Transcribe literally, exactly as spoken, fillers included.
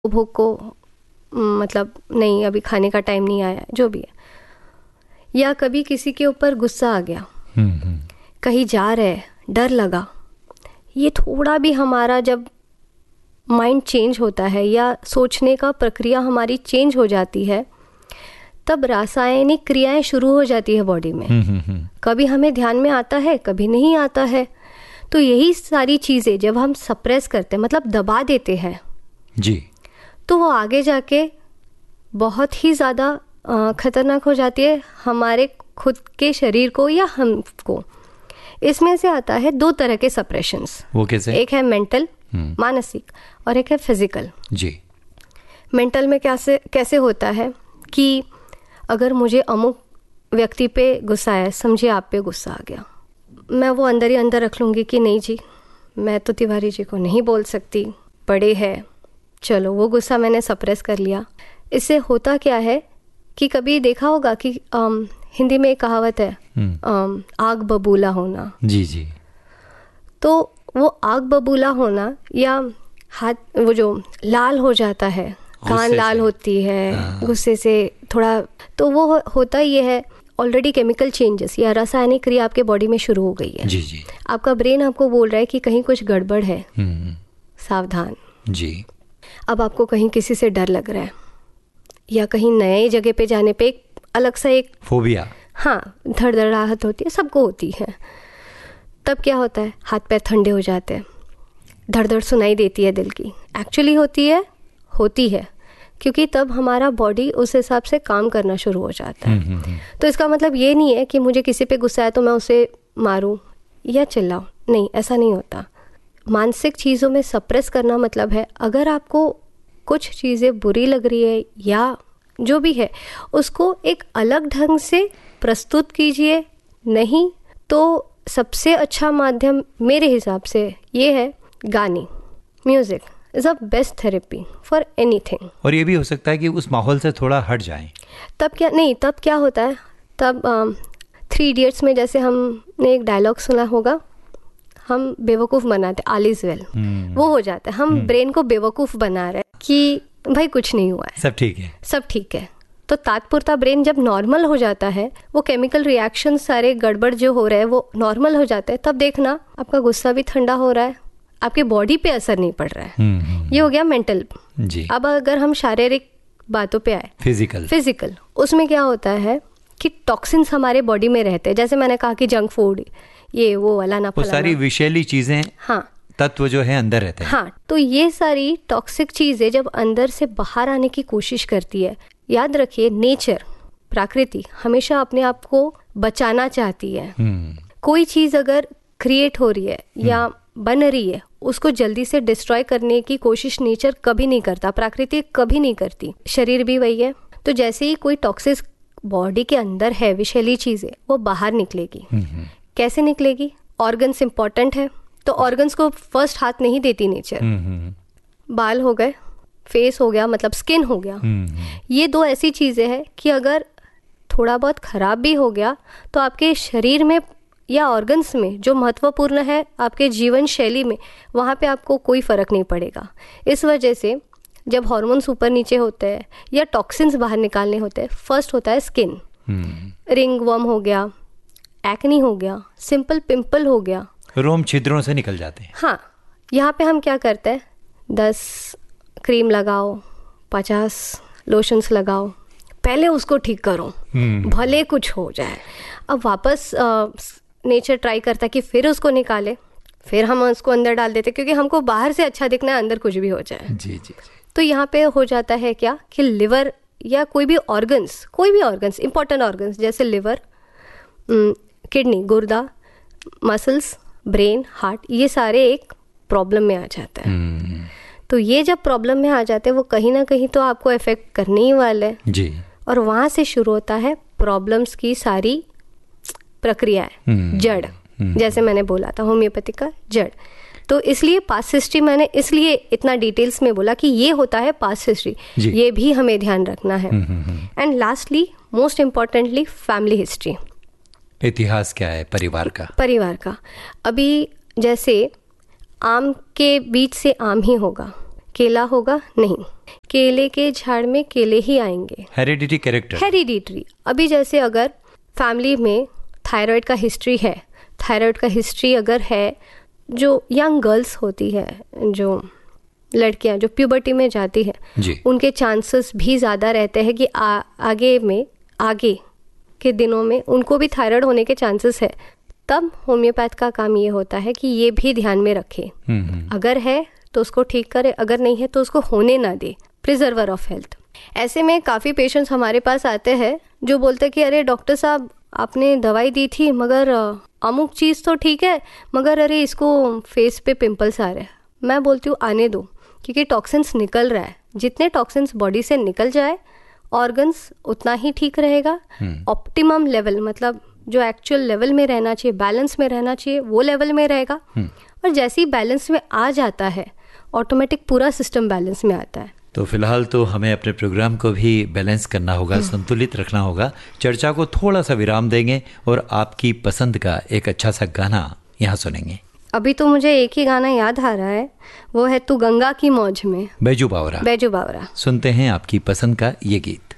भूख को मतलब नहीं अभी खाने का टाइम नहीं आया, जो भी है, या कभी किसी के ऊपर गुस्सा आ गया, कहीं जा रहे, डर लगा, ये थोड़ा भी हमारा जब माइंड चेंज होता है या सोचने का प्रक्रिया हमारी चेंज हो जाती है, तब रासायनिक क्रियाएं शुरू हो जाती है बॉडी में। कभी हमें ध्यान में आता है, कभी नहीं आता है। तो यही सारी चीज़ें जब हम सप्रेस करते हैं, मतलब दबा देते हैं जी, तो वो आगे जाके बहुत ही ज़्यादा खतरनाक हो जाती है हमारे खुद के शरीर को या हमको। इसमें से आता है दो तरह के सप्रेशंस। वो कैसे? एक है मेंटल, मानसिक, और एक है फिजिकल। जी। मेंटल में कैसे कैसे होता है कि अगर मुझे अमुक व्यक्ति पे गुस्सा है, समझिए आप पे गुस्सा आ गया, मैं वो अंदर ही अंदर रख लूँगी कि नहीं जी, मैं तो तिवारी जी को नहीं बोल सकती, बड़े हैं, चलो वो गुस्सा मैंने सप्रेस कर लिया। इससे होता क्या है कि कभी देखा होगा कि आम, हिंदी में एक कहावत है, आम, आग बबूला होना। जी जी। तो वो आग बबूला होना या हाथ वो जो लाल हो जाता है, कान लाल होती है गुस्से से थोड़ा, तो वो हो, होता ये है ऑलरेडी केमिकल चेंजेस या रासायनिक क्रिया आपके बॉडी में शुरू हो गई है। जी जी। आपका ब्रेन आपको बोल रहा है कि कहीं कुछ गड़बड़ है, सावधान। जी। अब आपको कहीं किसी से डर लग रहा है या कहीं नए जगह पे जाने पे एक अलग सा एक फोबिया, हाँ, धड़धड़ाहट होती है, सबको होती है। तब क्या होता है, हाथ पैर ठंडे हो जाते हैं, धड़धड़ सुनाई देती है दिल की। एक्चुअली होती है होती है क्योंकि तब हमारा बॉडी उस हिसाब से काम करना शुरू हो जाता है। तो इसका मतलब ये नहीं है कि मुझे किसी पे गुस्सा है तो मैं उसे मारूं या चिल्लाऊं, नहीं, ऐसा नहीं होता। मानसिक चीज़ों में सप्रेस करना मतलब है अगर आपको कुछ चीज़ें बुरी लग रही है या जो भी है उसको एक अलग ढंग से प्रस्तुत कीजिए। नहीं तो सबसे अच्छा माध्यम मेरे हिसाब से ये है गाने, music is a best therapy for anything. और ये भी हो सकता है कि उस माहौल से थोड़ा हट जाएं। तब क्या नहीं तब क्या होता है, तब थ्री इडियट्स में जैसे हमने एक डायलॉग सुना होगा, हम बेवकूफ़ बनाते, ऑल इज वेल, वो हो जाता है। हम ब्रेन को बेवकूफ़ बना रहे हैं कि भाई कुछ नहीं हुआ है, सब ठीक है, सब ठीक है। तो तात्पुरता ब्रेन जब नॉर्मल हो जाता है, वो केमिकल रिएक्शन सारे गड़बड़ जो हो रहे हैं वो नॉर्मल हो जाते हैं, तब देखना आपका गुस्सा भी ठंडा हो रहा है, आपकी बॉडी पे असर नहीं पड़ रहा है। ये हो गया मेंटल जी। अब अगर हम शारीरिक बातों पे आए, फिजिकल फिजिकल उसमें क्या होता है कि टॉक्सिन्स हमारे बॉडी में रहते हैं। जैसे मैंने कहा कि जंक फूड, ये वो वाला ना वो सारी विषैली चीजें, हाँ, तत्व जो है अंदर रहते हैं। हाँ, तो ये सारी टॉक्सिक चीजें जब अंदर से बाहर आने की कोशिश करती है, याद रखिए नेचर, प्रकृति हमेशा अपने आप को बचाना चाहती है। कोई चीज अगर क्रिएट हो रही है या बन रही है, उसको जल्दी से डिस्ट्रॉय करने की कोशिश नेचर कभी नहीं करता, प्रकृति कभी नहीं करती। शरीर भी वही है। तो जैसे ही कोई टॉक्सिक बॉडी के अंदर है, विषैली चीजें, वो बाहर निकलेगी। कैसे निकलेगी? ऑर्गन्स इंपॉर्टेंट है, तो ऑर्गन्स को फर्स्ट हाथ नहीं देती नेचर। बाल हो गए, फेस हो गया, मतलब स्किन हो गया, ये दो ऐसी चीजें हैं कि अगर थोड़ा बहुत खराब भी हो गया तो आपके शरीर में या ऑर्गन्स में जो महत्वपूर्ण है आपके जीवन शैली में, वहाँ पे आपको कोई फर्क नहीं पड़ेगा। इस वजह से जब हार्मोन्स ऊपर नीचे होते हैं या टॉक्सिन्स बाहर निकालने होते हैं, फर्स्ट होता है स्किन। रिंग वर्म हो गया, एक्नी हो गया, सिंपल पिंपल हो गया, रोम छिद्रों से निकल जाते हैं। हाँ, यहाँ पे हम क्या करते हैं, दस क्रीम लगाओ, पचास लोशंस लगाओ, पहले उसको ठीक करो, भले कुछ हो जाए। अब वापस आ, नेचर ट्राई करता है कि फिर उसको निकाले, फिर हम उसको अंदर डाल देते क्योंकि हमको बाहर से अच्छा दिखना है, अंदर कुछ भी हो जाए। जी जी, जी। तो यहाँ पे हो जाता है क्या कि लिवर या कोई भी ऑर्गन्स, कोई भी ऑर्गन्स, इंपॉर्टेंट ऑर्गन्स जैसे लिवर, किडनी, गुर्दा, मसल्स, ब्रेन, हार्ट, ये सारे एक प्रॉब्लम में आ जाता है। तो ये जब प्रॉब्लम में आ जाते हैं वो कहीं ना कहीं तो आपको इफेक्ट करने ही वाले जी। और वहाँ से शुरू होता है प्रॉब्लम्स की सारी प्रक्रियाएं, जड़, जैसे मैंने बोला था होम्योपैथी का जड़। तो इसलिए पास्ट हिस्ट्री मैंने इसलिए इतना डिटेल्स में बोला कि ये होता है पास्ट हिस्ट्री, ये भी हमें ध्यान रखना है। And lastly most importantly family history, इतिहास क्या है परिवार का, परिवार का। अभी जैसे आम के बीच से आम ही होगा, केला होगा नहीं, केले के झाड़ में केले ही आएंगे। Heredity character, hereditary. अभी जैसे अगर फैमिली में थायराइड का हिस्ट्री है, थायराइड का हिस्ट्री अगर है, जो यंग गर्ल्स होती है, जो लड़कियां जो प्यूबर्टी में जाती है, उनके चांसेस भी ज़्यादा रहते हैं कि आ, आगे में आगे के दिनों में उनको भी थायराइड होने के चांसेस है। तब होम्योपैथ का काम ये होता है कि ये भी ध्यान में रखे, अगर है तो उसको ठीक करे, अगर नहीं है तो उसको होने ना दे। Preserver of health. ऐसे में काफ़ी पेशेंट्स हमारे पास आते हैं जो बोलते हैं कि अरे डॉक्टर साहब आपने दवाई दी थी मगर अमुक चीज़ तो ठीक है, मगर अरे इसको फेस पे पिंपल्स आ रहे हैं। मैं बोलती हूँ आने दो, क्योंकि टॉक्सिन्स निकल रहा है। जितने टॉक्सिन्स बॉडी से निकल जाए ऑर्गन्स उतना ही ठीक रहेगा। ऑप्टिमम लेवल मतलब जो एक्चुअल लेवल में रहना चाहिए, बैलेंस में रहना चाहिए, वो लेवल में रहेगा। और जैसे ही बैलेंस में आ जाता है ऑटोमेटिक पूरा सिस्टम बैलेंस में आता है। तो फिलहाल तो हमें अपने प्रोग्राम को भी बैलेंस करना होगा, संतुलित रखना होगा। चर्चा को थोड़ा सा विराम देंगे और आपकी पसंद का एक अच्छा सा गाना यहाँ सुनेंगे। अभी तो मुझे एक ही गाना याद आ रहा है, वो है तू गंगा की मौज में, बैजू बावरा। बैजू बावरा। सुनते हैं आपकी पसंद का ये गीत।